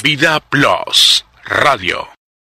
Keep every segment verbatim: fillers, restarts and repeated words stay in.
Vida Plus Radio.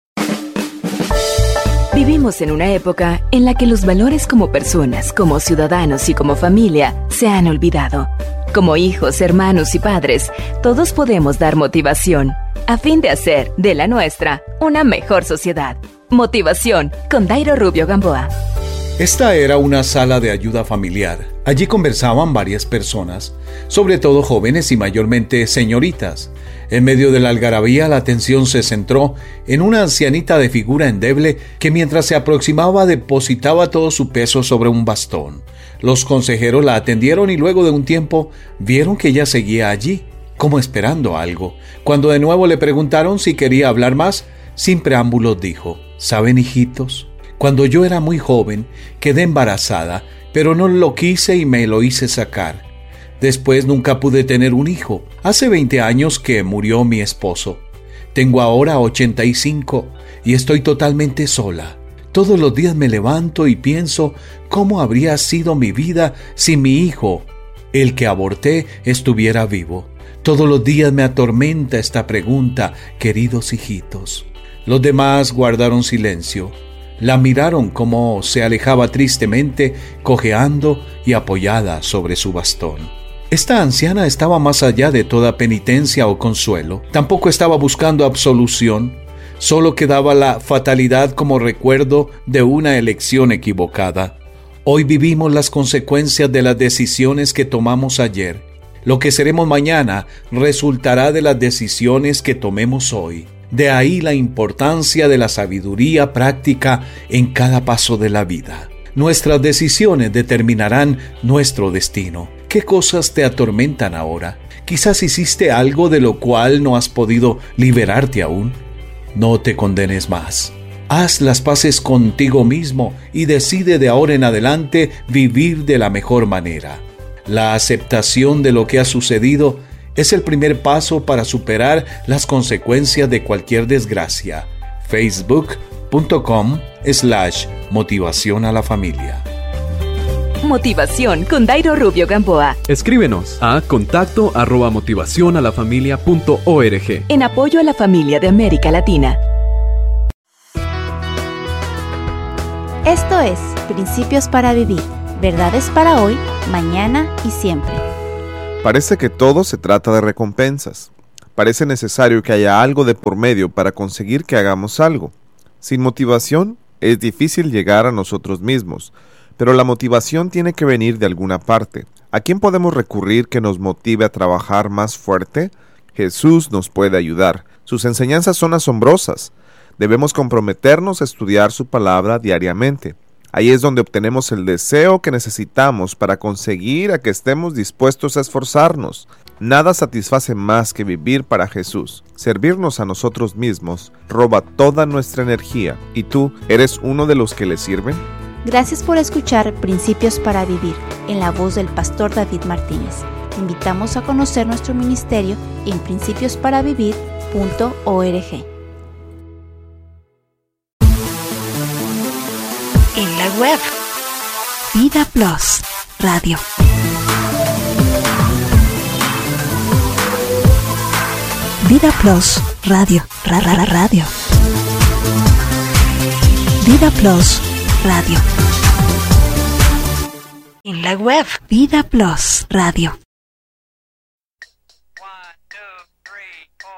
Vivimos en una época en la que los valores como personas, como ciudadanos y como familia se han olvidado. Como hijos, hermanos y padres, todos podemos dar motivación a fin de hacer de la nuestra una mejor sociedad. Motivación con Dairo Rubio Gamboa. Esta era una sala de ayuda familiar. Allí conversaban varias personas, sobre todo jóvenes y mayormente señoritas. En medio de la algarabía, la atención se centró en una ancianita de figura endeble que mientras se aproximaba depositaba todo su peso sobre un bastón. Los consejeros la atendieron y luego de un tiempo vieron que ella seguía allí, como esperando algo. Cuando de nuevo le preguntaron si quería hablar más, sin preámbulos dijo: «¿Saben, hijitos? Cuando yo era muy joven, quedé embarazada, pero no lo quise y me lo hice sacar. Después nunca pude tener un hijo. Hace veinte años que murió mi esposo. Tengo ahora ochenta y cinco y estoy totalmente sola. Todos los días me levanto y pienso cómo habría sido mi vida si mi hijo, el que aborté, estuviera vivo. Todos los días me atormenta esta pregunta, queridos hijitos». Los demás guardaron silencio. La miraron como se alejaba tristemente, cojeando y apoyada sobre su bastón. Esta anciana estaba más allá de toda penitencia o consuelo. Tampoco estaba buscando absolución. Solo quedaba la fatalidad como recuerdo de una elección equivocada. Hoy vivimos las consecuencias de las decisiones que tomamos ayer. Lo que seremos mañana resultará de las decisiones que tomemos hoy. De ahí la importancia de la sabiduría práctica en cada paso de la vida. Nuestras decisiones determinarán nuestro destino. ¿Qué cosas te atormentan ahora? Quizás hiciste algo de lo cual no has podido liberarte aún. No te condenes más. Haz las paces contigo mismo y decide de ahora en adelante vivir de la mejor manera. La aceptación de lo que ha sucedido es el primer paso para superar las consecuencias de cualquier desgracia. Facebook.com slash motivación a la familia. Motivación con Dairo Rubio Gamboa. Escríbenos a contacto arroba motivación a la familia punto org. En apoyo a la familia de América Latina. Esto es Principios para Vivir. Verdades para hoy, mañana y siempre. Parece que todo se trata de recompensas. Parece necesario que haya algo de por medio para conseguir que hagamos algo. Sin motivación, es difícil llegar a nosotros mismos, pero la motivación tiene que venir de alguna parte. ¿A quién podemos recurrir que nos motive a trabajar más fuerte? Jesús nos puede ayudar. Sus enseñanzas son asombrosas. Debemos comprometernos a estudiar su palabra diariamente. Ahí es donde obtenemos el deseo que necesitamos para conseguir a que estemos dispuestos a esforzarnos. Nada satisface más que vivir para Jesús. Servirnos a nosotros mismos roba toda nuestra energía. ¿Y tú eres uno de los que le sirven? Gracias por escuchar Principios para Vivir, en la voz del pastor David Martínez. Te invitamos a conocer nuestro ministerio en principios para vivir punto org. En la web Vida Plus Radio. Vida Plus Radio. Ra, ra, ra, radio. Vida Plus Radio. En la web Vida Plus Radio.